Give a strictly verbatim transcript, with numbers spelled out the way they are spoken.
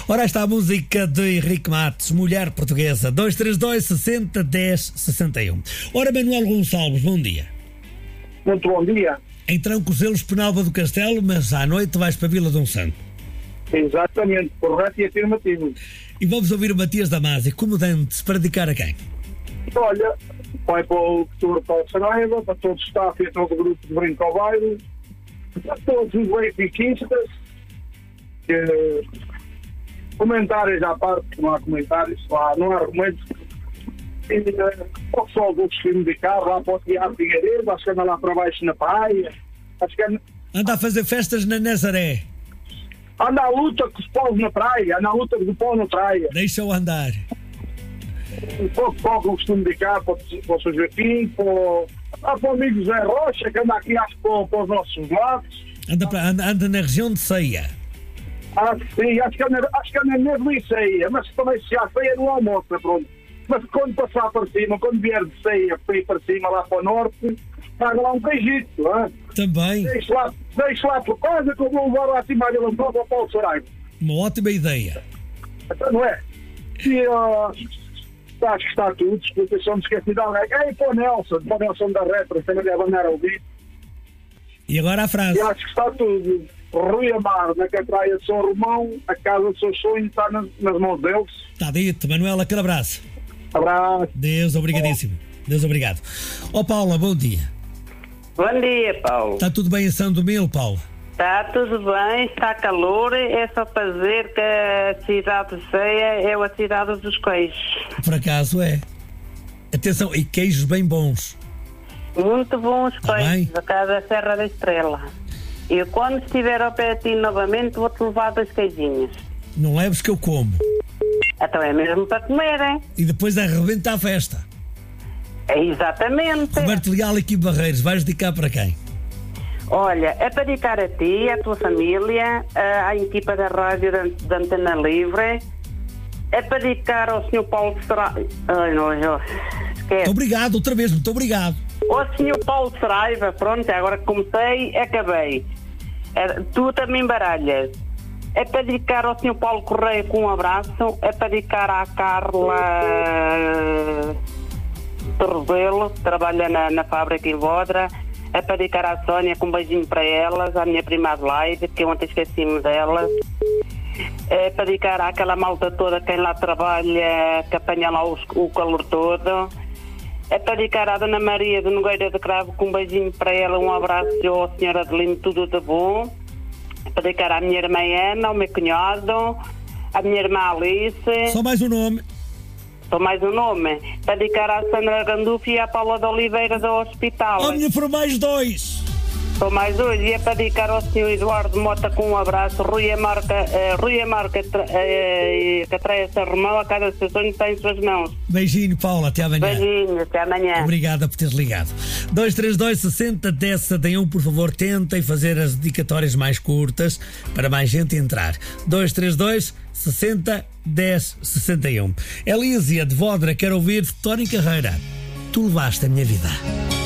Ora, está a música de Henrique Matos, Mulher Portuguesa, dois três dois, sessenta, dez, sessenta e um. Ora, Manuel Gonçalves, bom dia. Muito bom dia. Em Trancoselos, Penalva do Castelo, mas à noite vais para a Vila Dom Santo. Exatamente, correto e afirmativo. E vamos ouvir o Matias Damasio, comandante, para dedicar a quem? Olha, vai para o doutor Paulo Saraiva, para todo o staff e todo o grupo de Brinco ao Bairro, para todos os benfiquistas, que comentários à parte, não há comentários, lá, não há argumentos. E, uh, o pessoal do destino de carro, lá para o Tiago Figueiredo, acho que anda lá para baixo na praia, acho que anda, anda a fazer festas na Nazaré. Anda à luta com os povos na praia, anda à luta com o povo na praia. Deixa-o andar. Um pouco para o costume de cá, para, para o São Joaquim, para, o- ah, para o amigo Zé Rocha, que anda aqui acho, para, para os nossos lados. Anda, para, anda, anda na região de Ceia. Ah, sim, acho que anda, acho que anda mesmo em ceia, mas também se há ceia no almoço, pronto. Mas quando passar para cima, quando vier de ceia para ir para cima, lá para o norte, paga lá um beijito, não é? Também. Deixe lá, deixe lá por casa que eu vou levar lá acima da Vila Nova ao Paulo Saraiva. Uma ótima ideia. Então, não é? E uh, acho que está tudo, desculpa, só me esqueci de alguém. Ei, para o Nelson, para o Nelson da Retro, também deve andar a ouvir. E agora a frase. E acho que está tudo. Rui Amar, na praia de São Romão, a casa do seu sonho está nas, nas mãos deles. Está dito, Manuel, aquele abraço. Abraço. Deus, obrigadíssimo. Deus, obrigado. Ó Paula, bom dia. Bom dia, Paulo. Está tudo bem em São Domingos, Paulo? Está tudo bem, está calor, é só para dizer que a cidade de Ceia é a cidade dos queijos. Por acaso é. Atenção, e queijos bem bons. Muito bons Tá bem. queijos, da casa da Serra da Estrela. E quando estiver ao pé de ti novamente, vou-te levar dois queijinhos. Não leves que eu como. Então é mesmo para comer, hein? E depois arrebenta a festa. É exatamente. Roberto Leal e Kim Barreiros, vais dedicar para quem? Olha, é para dedicar a ti, à tua família, à à equipa da rádio da, da Antena Livre. É para dedicar ao senhor Paulo Saraiva. Ai, não, eu... esquece. Muito obrigado, outra vez, muito obrigado. Ao senhor Paulo Saraiva, pronto, agora que comecei, acabei. É, tu também baralhas. É para dedicar ao senhor Paulo Correia com um abraço. É para dedicar à Carla Torrebelo, que trabalha na, na fábrica em Vodra. É para dedicar à Sónia com um beijinho para elas, à minha prima Adelaide, que eu ontem esqueci-me delas. É para dedicar àquela malta toda, quem lá trabalha, que apanha lá os, o calor todo. É para dedicar à Dona Maria de Nogueira de Cravo, com um beijinho para ela, um abraço ao senhor Adelino, tudo de bom. É para dedicar à minha irmã Ana, ao meu cunhado, à minha irmã Alice. Só mais um nome. Só mais um nome. Para dedicar à Sandra Gandufo e à Paula de Oliveira do Hospital. Oh, minha, foram mais dois. Só mais dois. E é para dedicar ao senhor Eduardo Mota com um abraço. Rui Amarca, uh, Rui Amarca uh, Catraia São Romão, a cada sessão está em suas mãos. Beijinho, Paula, até amanhã. Beijinho, até amanhã. Obrigada por teres ligado. dois três dois, sessenta, dez, setenta e um, por favor, tentem fazer as dedicatórias mais curtas para mais gente entrar. dois três dois, sessenta, dez, sessenta e um. Elísia de Vodra quer ouvir Vitória em Carreira. Tu levaste a minha vida.